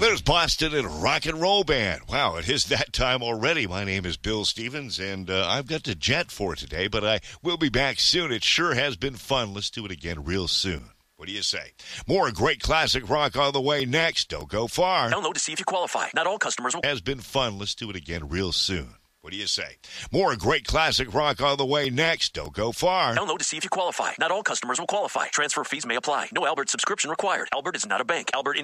There's Boston and Rock and Roll Band. Wow, it is that time already. My name is Bill Stevens, and I've got to jet for today, but I will be back soon. It sure has been fun. Let's do it again real soon. What do you say? More great classic rock on the way next. Don't go far. Download to see if you qualify. Not all customers will. Has been fun. Let's do it again real soon. What do you say? More great classic rock on the way next. Don't go far. Download to see if you qualify. Not all customers will qualify. Transfer fees may apply. No Albert subscription required. Albert is not a bank. Albert